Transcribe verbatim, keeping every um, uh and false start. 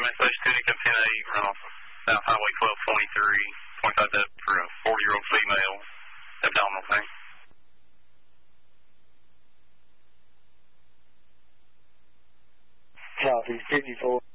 S H Tunica ten eight, run off of South Highway twelve twenty-three, twenty-five depth for a forty-year-old female, abdominal pain. Copy, fifty-four.